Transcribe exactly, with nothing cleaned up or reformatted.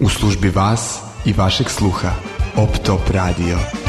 U službi vas i vašeg sluha. Optop Radio.